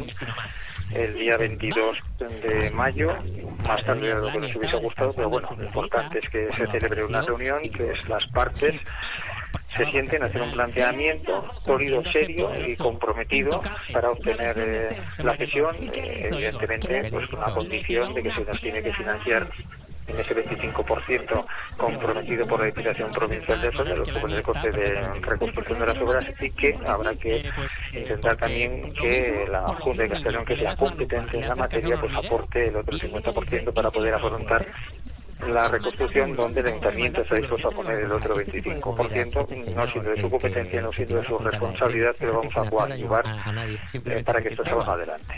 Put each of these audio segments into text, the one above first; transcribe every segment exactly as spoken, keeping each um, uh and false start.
reunión el día veintidós de mayo, más tarde de lo que nos hubiese gustado, pero bueno, lo importante es que se celebre una reunión, que es las partes se sienten a hacer un planteamiento sólido, serio y comprometido para obtener eh, la cesión, eh, evidentemente pues una condición de que se nos tiene que financiar en ese veinticinco por ciento comprometido por la Diputación Provincial de Soria, los cupos de coste de reconstrucción de las obras, y que habrá que intentar también que la Junta de Castellón, que sea competente en la materia, pues aporte el otro cincuenta por ciento para poder afrontar la reconstrucción, donde el Ayuntamiento está dispuesto a poner el otro veinticinco por ciento, no siendo de su competencia, no siendo de su responsabilidad, pero vamos a coadyuvar eh, para que esto salga adelante.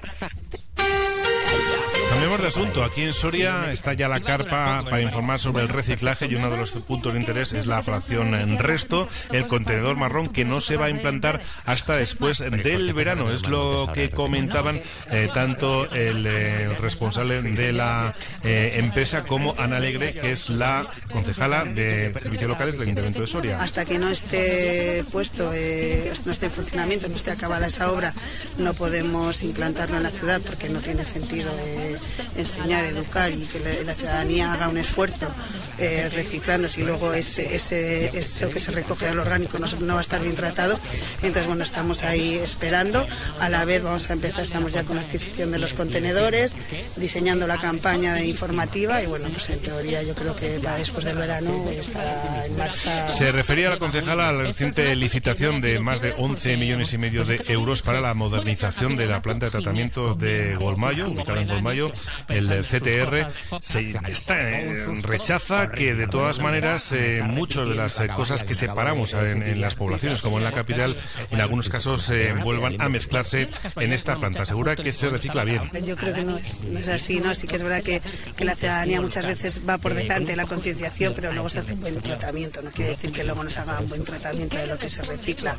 Cambiemos de asunto. Aquí en Soria está ya la carpa para informar sobre el reciclaje, y uno de los puntos de interés es la fracción en resto, el contenedor marrón que no se va a implantar hasta después del verano. Es lo que comentaban eh, tanto el eh, responsable de la eh, empresa como Ana Alegre, que es la concejala de Servicios Locales del Ayuntamiento de Soria. Hasta que no esté puesto, eh, no esté en funcionamiento, no esté acabada esa obra, no podemos implantarlo en la ciudad, porque no tiene sentido eh, enseñar, educar y que la, la ciudadanía haga un esfuerzo eh, reciclando, si luego ese, ese, eso que se recoge del orgánico no, no va a estar bien tratado. Entonces, bueno, estamos ahí esperando. A la vez vamos a empezar, estamos ya con la adquisición de los contenedores, diseñando la campaña de informativa, y bueno, pues en teoría yo creo que para después del verano estará en marcha. Se refería la concejala a la reciente licitación de más de once millones y medio de euros para la modernización de la planta de tratamiento de Golmayo, ubicada en Golmayo. El C T R se está, eh, rechaza que de todas maneras eh, muchas de las eh, cosas que separamos en, en las poblaciones, como en la capital, en algunos casos eh, vuelvan a mezclarse en esta planta. Asegura que se recicla bien. Yo creo que no es, no es así, ¿no? Sí que es verdad que, que la ciudadanía muchas veces va por delante de la concienciación, pero luego se hace un buen tratamiento. No quiere decir que luego no se haga un buen tratamiento de lo que se recicla.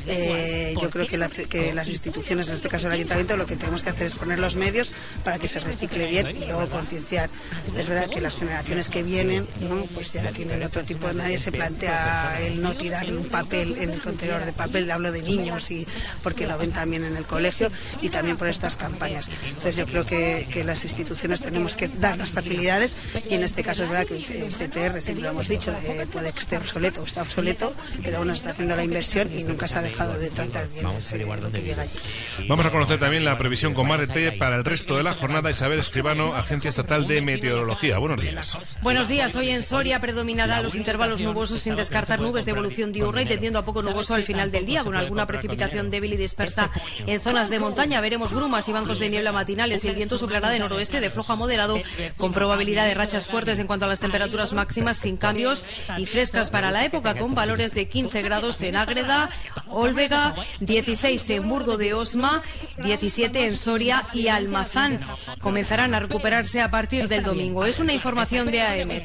Eh, yo creo que, la, que las instituciones, en este caso el Ayuntamiento, lo que tenemos que hacer es poner los medios para que se recicle bien y luego concienciar. Es verdad que las generaciones que vienen, ¿no? Pues ya tienen otro tipo de... Nadie se plantea el no tirar un papel en el contenedor de papel, hablo de niños, y porque lo ven también en el colegio y también por estas campañas. Entonces yo creo que, que las instituciones tenemos que dar las facilidades, y en este caso es verdad que el C T R, siempre lo hemos dicho, eh, puede que esté obsoleto o está obsoleto, pero aún está haciendo la inversión y nunca se ha dejado de tratar bien ese, lo que llega allí. Vamos a conocer también la previsión con más detalle para el resto de la jornada. Isabel Escribano, Agencia Estatal de Meteorología. Buenos días. Buenos días. Hoy en Soria predominará los intervalos nubosos, sin descartar nubes de evolución diurna y tendiendo a poco nuboso al final del día, con alguna precipitación débil y dispersa en zonas de montaña. Veremos brumas y bancos de niebla matinales, y el viento soplará de noroeste de flojo a moderado, con probabilidad de rachas fuertes. En cuanto a las temperaturas máximas, sin cambios y frescas para la época, con valores de quince grados en Ágreda, Olvega, dieciséis en Burgo de Osma, diecisiete en Soria y Almazán. Comenzarán a recuperarse a partir del domingo. Es una información de A M.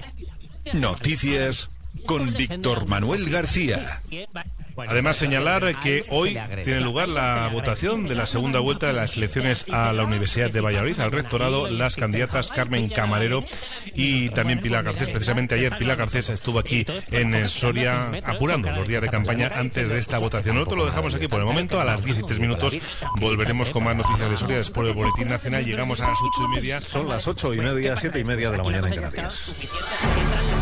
Noticias con Víctor Manuel García. Además, señalar que hoy tiene lugar la votación de la segunda vuelta de las elecciones a la Universidad de Valladolid, al rectorado. Las candidatas Carmen Camarero y también Pilar Garcés. Precisamente ayer Pilar Garcés estuvo aquí en Soria apurando los días de campaña antes de esta votación. Nosotros lo dejamos aquí por el momento. A las diez y tres minutos volveremos con más noticias de Soria después del Boletín Nacional. Llegamos a las ocho y media. Son las ocho y media, siete y media de la mañana en Canarias.